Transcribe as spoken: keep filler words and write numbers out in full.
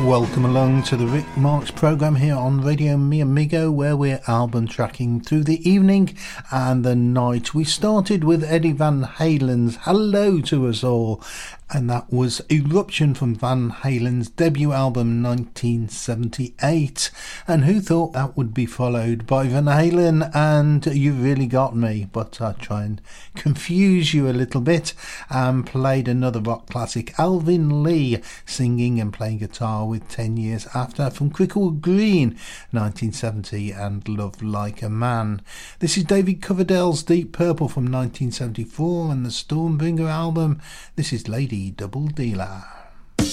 Welcome along to the Rick Marks programme here on Radio Mi Amigo, where we're album tracking through the evening and the night. We started with Eddie Van Halen's Hello to Us All, and that was Eruption from Van Halen's debut album nineteen seventy-eight. And who thought that would be followed by Van Halen and You Really Got Me? But I'll try and confuse you a little bit and played another rock classic, Alvin Lee singing and playing guitar with ten years After from Crickle Green nineteen seventy and Love Like a Man. This is David Coverdale's Deep Purple from nineteen seventy-four and the Stormbringer album. This is Lady Double Dealer.